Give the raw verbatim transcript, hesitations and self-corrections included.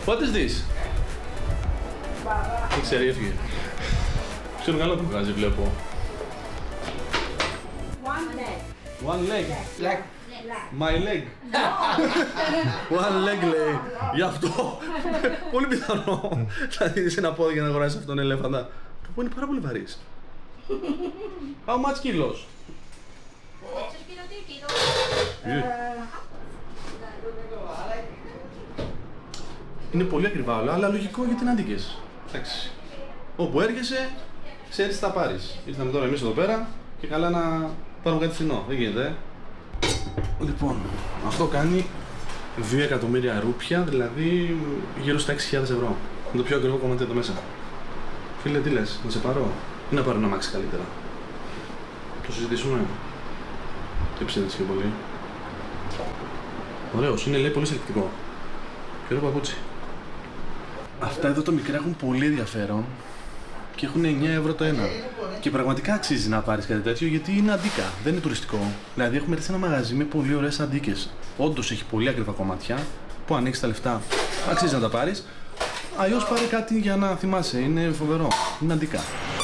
What is this? Δεν ξέρει, έφυγε. Ξέρω καλά που βγάζει, βλέπω. One leg. One leg. Leg. My leg. One leg λέει. Γι' αυτό. Πολύ πιθανό. Θα δεις ένα πόδι για να αγοράσεις αυτόν τον ελέφαντα. Που είναι πάρα πολύ βαρύς. How much kilos? Είναι πολύ ακριβά όλα, αλλά λογικό γιατί είναι αντίκες. Εντάξει. Όπου έρχεσαι, ξέρεις τι θα πάρεις. Ήρθαμε τώρα εμείς εδώ πέρα και καλά να πάρουμε κάτι φθηνό. Δεν γίνεται, ε. Λοιπόν, αυτό κάνει δύο εκατομμύρια ρούπια, δηλαδή γύρω στα έξι χιλιάδες ευρώ. Είναι το πιο ακριβό κομμάτι εδώ μέσα. Φίλε, τι λες, να σε πάρω ή να πάρω ένα μάξι καλύτερα? Το συζητήσουμε. Τι ψήνεις και πολύ. Ωραίος, είναι λέει πολύ συλλεκτικό. Και ωραίο παπούτσι. Αυτά εδώ το μικρά έχουν πολύ ενδιαφέρον και έχουν εννιά ευρώ το ένα. Και πραγματικά αξίζει να πάρεις κάτι τέτοιο γιατί είναι αντίκα, δεν είναι τουριστικό. Δηλαδή έχουμε έρθει σε ένα μαγαζί με πολύ ωραίες αντίκες. Όντως έχει πολύ ακριβά κομμάτια που αν έχεις τα λεφτά αξίζει να τα πάρεις. Αλλιώς πάρε κάτι για να θυμάσαι, είναι φοβερό, είναι αντίκα.